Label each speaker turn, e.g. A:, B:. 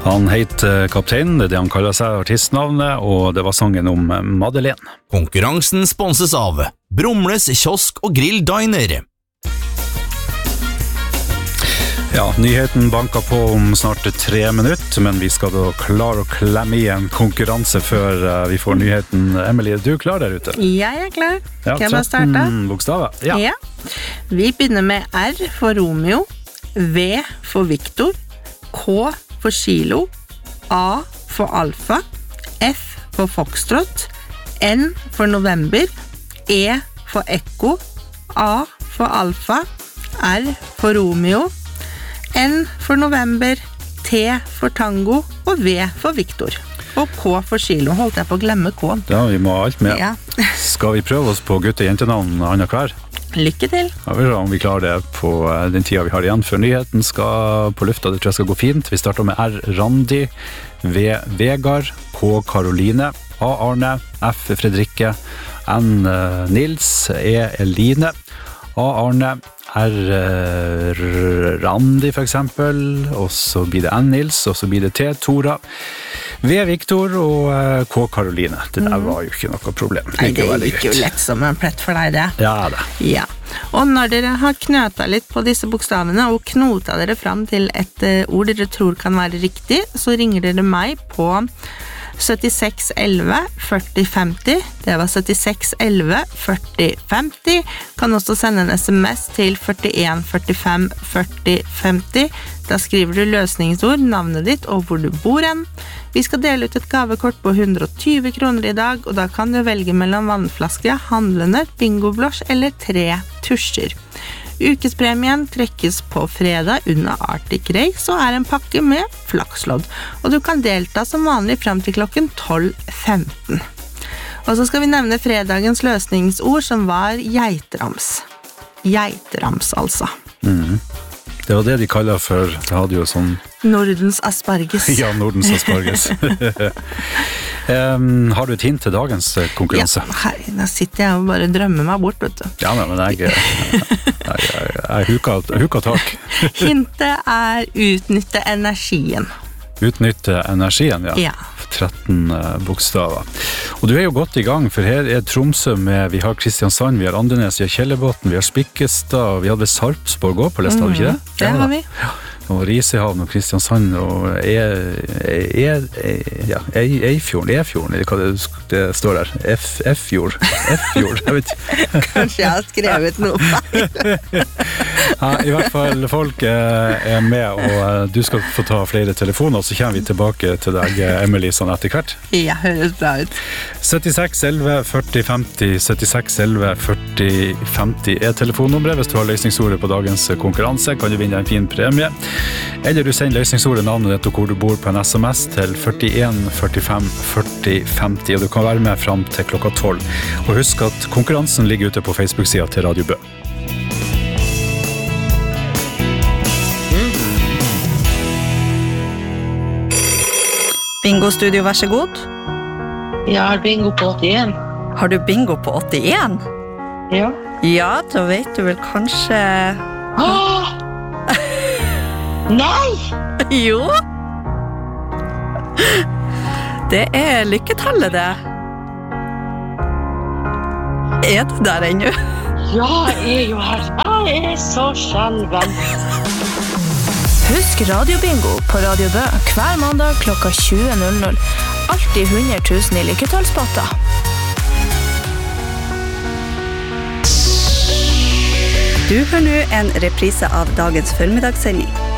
A: Han heter Kaptein, det han kaller seg artistnavnet, og det var sangen om Madeleine.
B: Konkurransen sponses av Brumles kiosk og grill diner.
A: Ja, nyheten banker på om snart 3 minutter, men vi skal da klare å klemme i en konkurranse før vi får nyheten. Emily, er du klar der ute?
C: Jeg klar.
A: Ja,
C: Kan jeg bare starte?
A: 13 bokstaver. Ja.
C: Vi begynner med R for Romeo, V for Victor, K for kilo, A for alfa, F for foxtrot, N for november, E for ekko, A for alfa, R for Romeo, N for november, T for tango og V for Victor. Og K for kilo. Holdt jeg på å glemme K-en.
A: Ja, vi må ha alt med.
C: Ja.
A: Skal vi prøve oss på gutte-jentenavn Anna hver?
C: Lykke til.
A: Ja, vi ser om vi klarer det på den tiden vi har igjen før nyheten skal på lufta. Det tror jeg skal gå fint. Vi starter med R. Randi, V. Vegard, K. Karoline, A. Arne, F. Fredrikke, N. Nils, E. Eline, A. Arne, R. Randi for eksempel, og så blir det N. Nils, og så blir det T. Tora, V. Victor og K. Karoline. Det der var jo ikke noe problem.
C: Nei, det gikk jo lett som en plett for deg, det.
A: Ja, det.
C: Ja. Og når dere har knøta litt på disse bokstavene og knota dere fram til et ord dere tror kan være riktig, så ringer dere meg på 76 11 40 50. Det var 76 11 40 50. Kan også sende en SMS til 41 45 40 50. Da skriver du løsningsord, navnet ditt og hvor du bor hen. Vi skal dele ut et gavekort på 120 kroner i dag, og da kan du velge mellom vannflaske, handlenøtt, bingoblås eller 3 tusjer. Ukespremien trekkes på fredag under Arctic Race og en pakke med flakslodd, og du kan delta som vanlig frem til klokken 12:15. Og så skal vi nevne fredagens løsningsord som var geiterams. Geiterams, altså.
A: Det var det de kaller for, det hadde jo sånn...
C: Nordens asparges.
A: Ja, Nordens asparges. Har du et hint til dagens konkurranse?
C: Ja, nå sitter jeg og bare drømmer meg bort, vet du.
A: Ja, men jeg huka tak.
C: Hintet utnytte energien.
A: Utnytte energien, ja.
C: Ja.
A: 13 bokstaver. Og du jo godt i gang, for her Tromsø med, vi har Kristiansand, vi har Andenes, vi har Kjellebotn, vi har Spikkestad, vi hadde Sarpsborg også på lista, har vi ikke det?
C: Det har vi.
A: Ja. Og Risehavn og Kristiansand og Efjorden, det står der. F-fjord, jeg vet ikke.
C: Kanskje jeg har skrevet noe feil.
A: Ja, i hvert fall folk med, og du skal få ta flere telefoner, så kommer vi tilbake til deg, Emily, sånn etter hvert.
C: Ja, høres bra ut.
A: 76 11 40 50, 76 11 40 50 telefonnummeret. Hvis du har løsningsordet på dagens konkurranse, kan du vinne en fin premie. Eller du sender løsningsordet, navnet ditt og hvor du bor på en SMS til 41 45 40 50, og du kan være med frem til klokka 12. Og husk at konkurransen ligger ute på Facebook-siden til Radio Bø.
D: Bingo-studio, vær så god.
E: Jeg har bingo på 81.
D: Har du bingo på 81?
E: Ja.
D: Ja, da vet du vel kanskje...
E: Åh! Nei!
D: Jo! Det lykketallet, det. Du der ennå?
E: Ja, jeg jo her. Jeg så skjelven.
F: Husk radiobingo på Radio Bø hver mandag klokka 20.00. Alltid 100 000 i lykketallspotter.
D: Du hører nå en reprise av dagens formidagssending.